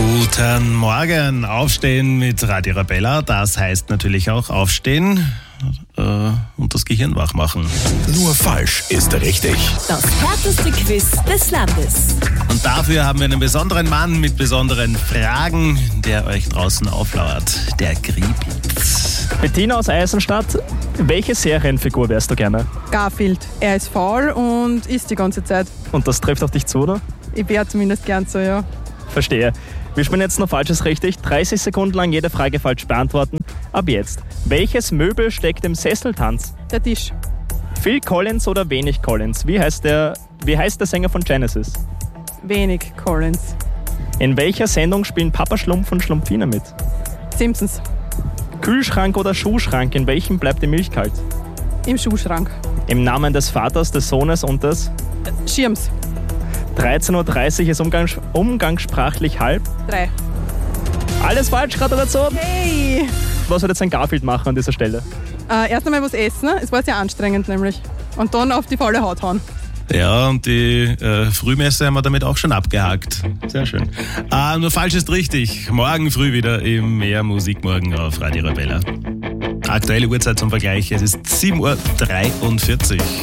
Guten Morgen, aufstehen mit Radio Arabella, das heißt natürlich auch aufstehen und das Gehirn wach machen. Nur falsch ist richtig. Das härteste Quiz des Landes. Und dafür haben wir einen besonderen Mann mit besonderen Fragen, der euch draußen auflauert, der Gripitz. Bettina aus Eisenstadt, welche Serienfigur wärst du gerne? Garfield. Er ist faul und isst die ganze Zeit. Und das trifft auf dich zu, oder? Ich wäre zumindest gern so, ja. Verstehe. Wir spielen jetzt nur Falsches richtig. 30 Sekunden lang jede Frage falsch beantworten. Ab jetzt. Welches Möbel steckt im Sesseltanz? Der Tisch. Phil Collins oder wenig Collins? Wie heißt der Sänger von Genesis? Wenig Collins. In welcher Sendung spielen Papa Schlumpf und Schlumpfine mit? Simpsons. Kühlschrank oder Schuhschrank? In welchem bleibt die Milch kalt? Im Schuhschrank. Im Namen des Vaters, des Sohnes und des... Schirms. 13.30 Uhr ist umgangssprachlich halb. 3. Alles falsch, Gratulation! Hey! Was wird jetzt ein Garfield machen an dieser Stelle? Erst einmal was essen. Es war sehr anstrengend nämlich. Und dann auf die faule Haut hauen. Ja, und die Frühmesse haben wir damit auch schon abgehakt. Sehr schön. Nur falsch ist richtig. Morgen früh wieder im Mehr Musikmorgen auf Radio Arabella. Aktuelle Uhrzeit zum Vergleich, es ist 7.43 Uhr.